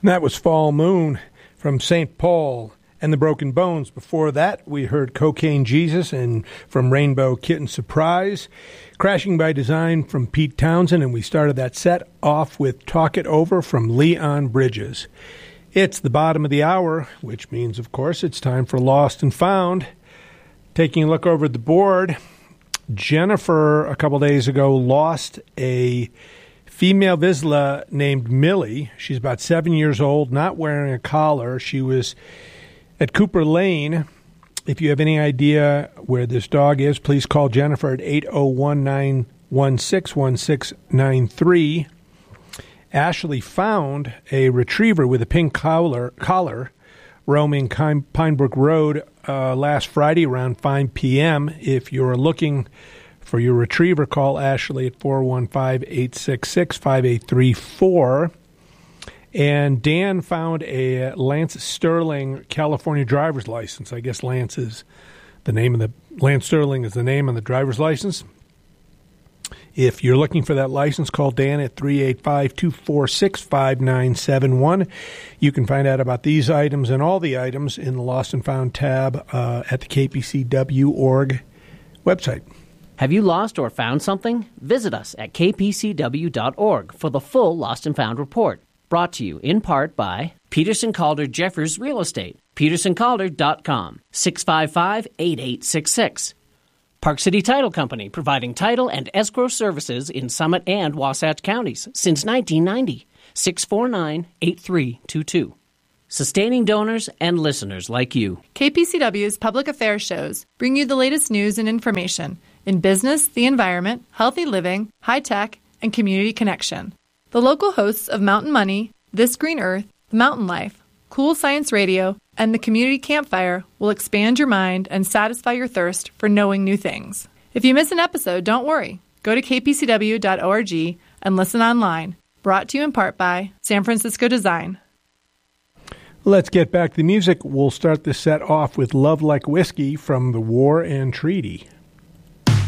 That was Fall Moon from St. Paul and the Broken Bones. Before that, we heard Cocaine Jesus and from Rainbow Kitten Surprise. Crashing by Design from Pete Townsend, and we started that set off with Talk It Over from Leon Bridges. It's the bottom of the hour, which means, of course, it's time for Lost and Found. Taking a look over at the board, Jennifer, a couple days ago, lost a female Vizsla named Millie. She's about 7 years old, not wearing a collar. She was at Cooper Lane. If you have any idea where this dog is, please call Jennifer at 801-916-1693. Ashley found a retriever with a pink collar roaming Pinebrook Road last Friday around 5 p.m. If you're looking for your retriever, call Ashley at 415-866-5834. And Dan found a Lance Sterling California driver's license. I guess Lance Sterling is the name on the driver's license. If you're looking for that license, call Dan at 385-246-5971. You can find out about these items and all the items in the Lost and Found tab at the kpcw.org website. Have you lost or found something? Visit us at kpcw.org for the full Lost and Found report. Brought to you in part by Peterson Calder Jeffers Real Estate, petersoncalder.com, 655-8866. Park City Title Company, providing title and escrow services in Summit and Wasatch counties since 1990, 649-8322. Sustaining donors and listeners like you. KPCW's public affairs shows bring you the latest news and information in business, the environment, healthy living, high tech, and community connection. The local hosts of Mountain Money, This Green Earth, Mountain Life, Cool Science Radio, and the Community Campfire will expand your mind and satisfy your thirst for knowing new things. If you miss an episode, don't worry. Go to kpcw.org and listen online. Brought to you in part by San Francisco Design. Let's get back to the music. We'll start this set off with Love Like Whiskey from The War and Treaty.